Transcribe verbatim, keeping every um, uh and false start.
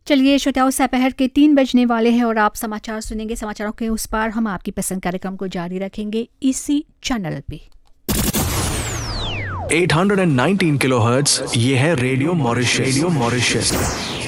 चलिए श्रोताओं, दोपहर के तीन बजने वाले हैं और आप समाचार सुनेंगे। समाचारों के उस पार हम आपकी पसंद कार्यक्रम को जारी रखेंगे इसी चैनल पे। आठ सौ उन्नीस किलोहर्ट्ज़, ये है रेडियो मॉरिशस। Radio Mauritius